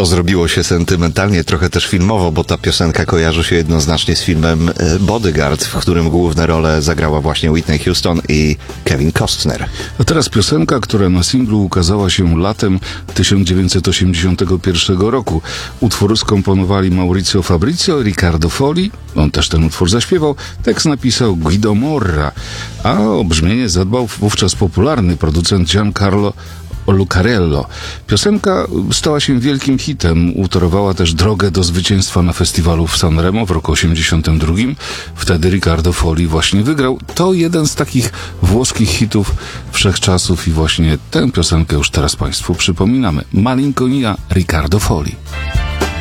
To zrobiło się sentymentalnie, trochę też filmowo, bo ta piosenka kojarzy się jednoznacznie z filmem Bodyguard, w którym główne role zagrała właśnie Whitney Houston i Kevin Costner. A teraz piosenka, która na singlu ukazała się latem 1981 roku. Utwór skomponowali Maurizio Fabrizio i Riccardo Foli. On też ten utwór zaśpiewał. Tekst napisał Guido Morra, a o brzmienie zadbał wówczas popularny producent Giancarlo Lucarello. Piosenka stała się wielkim hitem, utorowała też drogę do zwycięstwa na festiwalu w Sanremo w roku 1982. Wtedy Riccardo Foli właśnie wygrał. To jeden z takich włoskich hitów wszechczasów i właśnie tę piosenkę już teraz Państwu przypominamy. Malinconia Riccardo Foli.